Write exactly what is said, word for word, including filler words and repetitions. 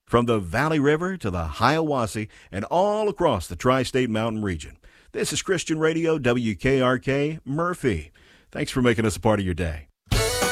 from the Valley River to the Hiawassee and all across the Tri-State Mountain region. This is Christian Radio, W K R K, Murphy. Thanks for making us a part of your day.